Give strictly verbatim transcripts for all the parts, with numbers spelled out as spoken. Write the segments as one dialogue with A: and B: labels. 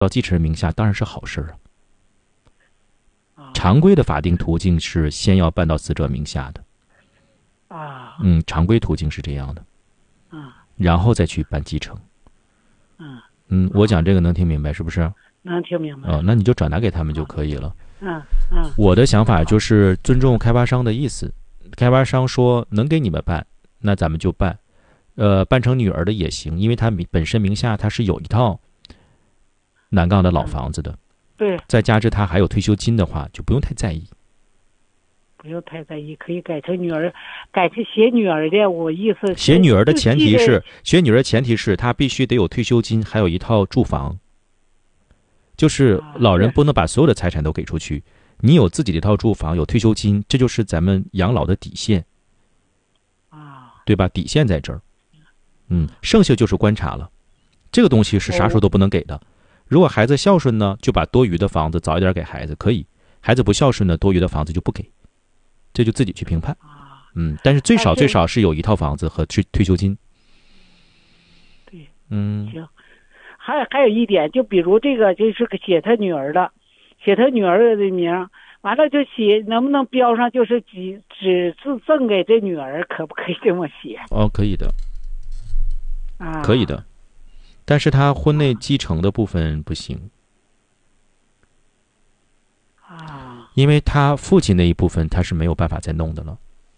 A: 到继承人名下当然是好事啊。常规的法定途径是先要办到死者名下的。
B: 啊。
A: 嗯，常规途径是这样的。
B: 嗯。
A: 然后再去办继承。
B: 嗯。
A: 嗯，我讲这个能听明白是不是？
B: 能听明白。
A: 哦，那你就转达给他们就可以了。
B: 嗯嗯。
A: 我的想法就是尊重开发商的意思，开发商说能给你们办，那咱们就办。呃，办成女儿的也行，因为他本身名下他是有一套南杠的老房子的。
B: 对。
A: 再加之他还有退休金的话，就不用太在意。
B: 不用太在意，可以改成女儿，改成写女儿的。我意思
A: 写女儿的前提是，写女儿的前提是他必须得有退休金，还有一套住房。就是老人不能把所有的财产都给出去，你有自己的一套住房，有退休金，这就是咱们养老的底线。
B: 啊，
A: 对吧？底线在这儿。嗯，剩下就是观察了。这个东西是啥时候都不能给的。如果孩子孝顺呢，就把多余的房子早一点给孩子，可以；孩子不孝顺呢，多余的房子就不给，这就自己去评判。嗯，但是最少最少是有一套房子和退退休金。
B: 对，
A: 嗯，
B: 行。还还有一点，就比如这个就是个写他女儿的，写他女儿的名，完了就写能不能标上就是只只是赠给这女儿，可不可以这么写？
A: 哦，可以的。
B: 啊，
A: 可以的。但是他婚内继承的部分不行。
B: 啊，
A: 因为他父亲那一部分他是没有办法再弄的了。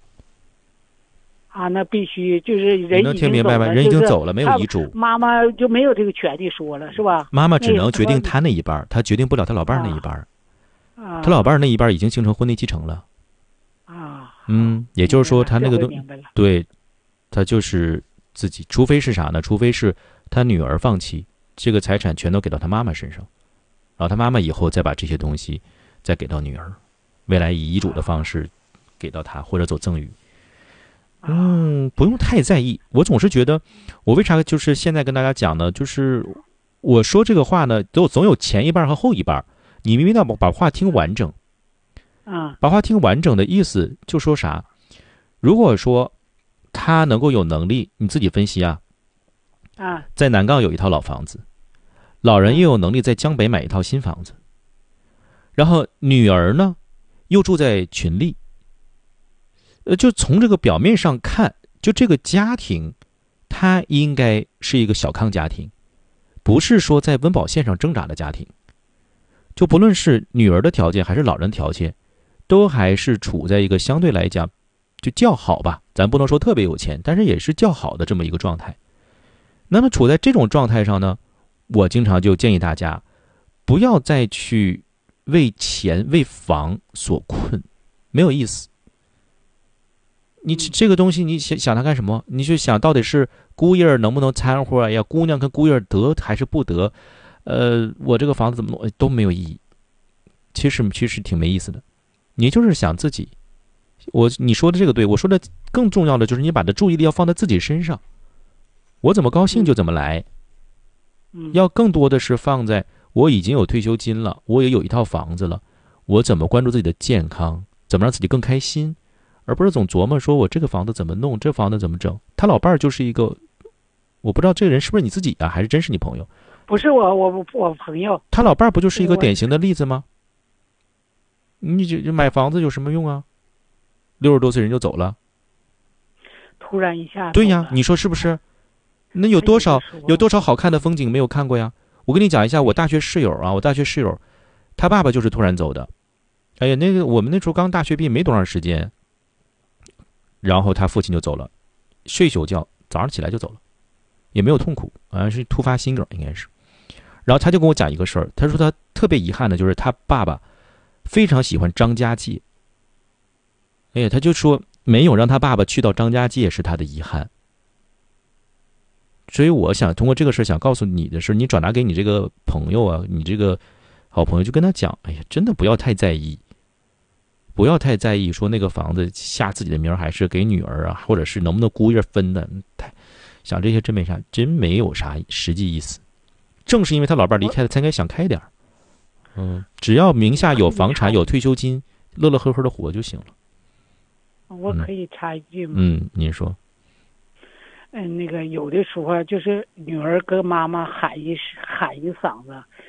B: 啊，那必须就是人已经走了，
A: 能听明白吗？人已经走了，没有遗嘱，
B: 妈妈就没有这个权利说了，是吧？
A: 妈妈只能决定他那一半，他决定不了他老伴儿那一半。
B: 啊，
A: 他老伴儿那一半已经形成婚内继承了。
B: 啊，
A: 嗯，也就是说他那个东
B: 明白了，
A: 对，他就是自己，除非是啥呢？除非是他女儿放弃，这个财产全都给到他妈妈身上，然后他妈妈以后再把这些东西再给到女儿，未来以遗嘱的方式给到他，或者走赠与。嗯，不用太在意。我总是觉得，我为啥就是现在跟大家讲呢？就是我说这个话呢，都总有前一半和后一半。你明明要把话听完整。
B: 嗯，
A: 把话听完整的意思就说啥？如果说他能够有能力，你自己分析啊。
B: 啊，
A: 在南杠有一套老房子，老人又有能力在江北买一套新房子，然后女儿呢又住在群力。呃，就从这个表面上看，就这个家庭，它应该是一个小康家庭，不是说在温饱线上挣扎的家庭。就不论是女儿的条件还是老人条件，都还是处在一个相对来讲就较好吧，咱不能说特别有钱，但是也是较好的这么一个状态。那么处在这种状态上呢，我经常就建议大家，不要再去为钱为房所困，没有意思。你这个东西你想想它干什么？你就想到底是姑爷能不能掺和呀？姑娘跟姑爷得还是不得？呃，我这个房子怎么弄都没有意义。其实其实挺没意思的。你就是想自己，我你说的这个对，我说的更重要的就是你把的注意力要放在自己身上。我怎么高兴就怎么来，要更多的是放在我已经有退休金了，我也有一套房子了，我怎么关注自己的健康，怎么让自己更开心。而不是总琢磨说我这个房子怎么弄，这房子怎么整。他老伴儿就是一个，我不知道这个人是不是你自己啊，还是真是你朋友？
B: 不是我，我我朋友。
A: 他老伴儿不就是一个典型的例子吗？你就买房子有什么用啊？六十多岁人就走了，
B: 突然一下。
A: 对呀，你说是不是？那有多少有多少好看的风景没有看过呀？我跟你讲一下，我大学室友啊，我大学室友，他爸爸就是突然走的。哎呀，那个我们那时候刚大学毕业没多长时间。然后他父亲就走了，睡宿觉，早上起来就走了，也没有痛苦，好像是突发心梗应该是。然后他就跟我讲一个事儿，他说他特别遗憾的就是他爸爸非常喜欢张家界，哎呀，他就说没有让他爸爸去到张家界是他的遗憾。所以我想通过这个事儿想告诉你的是，你转达给你这个朋友啊，你这个好朋友就跟他讲，哎呀，真的不要太在意。不要太在意说那个房子下自己的名还是给女儿啊，或者是能不能姑爷分的，太想这些真没啥，真没有啥实际意思。正是因为他老伴离开了，才应该想开点。嗯，只要名下有房产有退休金，乐乐呵呵的活就行了。
B: 我可以插一句吗？
A: 嗯，您说。
B: 嗯，那个有的时候就是女儿跟妈妈喊一喊一嗓子，